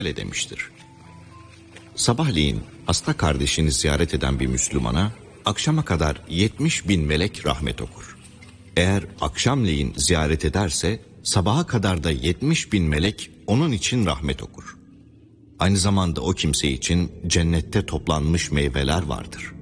şöyle demiştir. Sabahleyin hasta kardeşini ziyaret eden bir Müslümana akşama kadar 70.000 melek rahmet okur. Eğer akşamleyin ziyaret ederse sabaha kadar da 70.000 melek onun için rahmet okur. Aynı zamanda o kimse için cennette toplanmış meyveler vardır.